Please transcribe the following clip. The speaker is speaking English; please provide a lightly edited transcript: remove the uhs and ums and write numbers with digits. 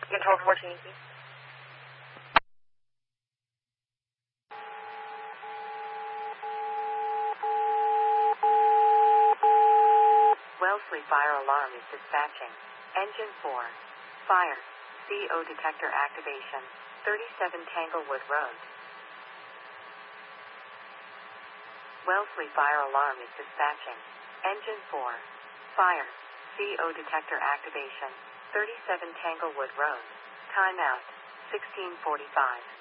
Control 14. Wellesley fire alarm is dispatching. Engine 4. Fire. CO detector activation. 37 Tanglewood Road. Wellesley fire alarm is dispatching. Engine 4. Fire. CO detector activation. 37 Tanglewood Road. Timeout. 16:45.